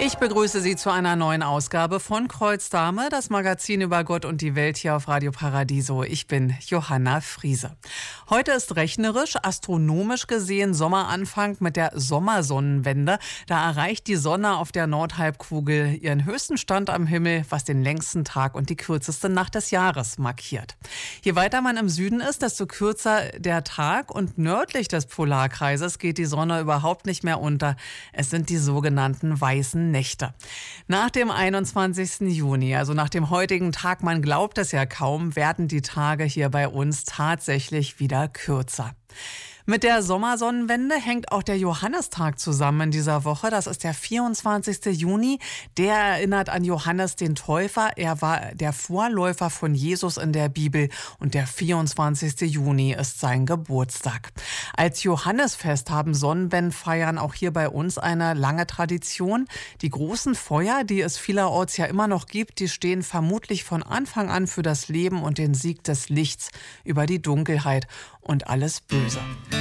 Ich begrüße Sie zu einer neuen Ausgabe von Kreuz Dame, das Magazin über Gott und die Welt hier auf Radio Paradiso. Ich bin Johanna Friese. Heute ist rechnerisch, astronomisch gesehen Sommeranfang mit der Sommersonnenwende. Da erreicht die Sonne auf der Nordhalbkugel ihren höchsten Stand am Himmel, was den längsten Tag und die kürzeste Nacht des Jahres markiert. Je weiter man im Süden ist, desto kürzer der Tag und nördlich des Polarkreises geht die Sonne überhaupt nicht mehr unter. Es sind die sogenannten weißen Nächte. Nach dem 21. Juni, also nach dem heutigen Tag, man glaubt es ja kaum, werden die Tage hier bei uns tatsächlich wieder kürzer. Mit der Sommersonnenwende hängt auch der Johannistag zusammen in dieser Woche. Das ist der 24. Juni. Der erinnert an Johannes den Täufer. Er war der Vorläufer von Jesus in der Bibel und der 24. Juni ist sein Geburtstag. Als Johannisfest haben Sonnenwendfeiern auch hier bei uns eine lange Tradition. Die großen Feuer, die es vielerorts ja immer noch gibt, die stehen vermutlich von Anfang an für das Leben und den Sieg des Lichts über die Dunkelheit und alles Böse.